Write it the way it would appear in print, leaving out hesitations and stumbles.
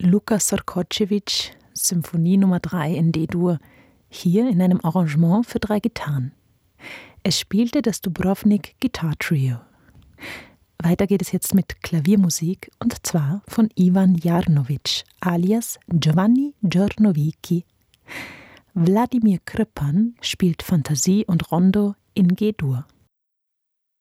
Luka Sorkocevic, Symphonie Nummer 3 in D-Dur, hier in einem Arrangement für 3 Gitarren. Es spielte das Dubrovnik Guitar Trio. Weiter geht es jetzt mit Klaviermusik, und zwar von Ivan Jarnovic, alias Giovanni Giornovicchi. Wladimir Krpan spielt Fantasie und Rondo in G-Dur.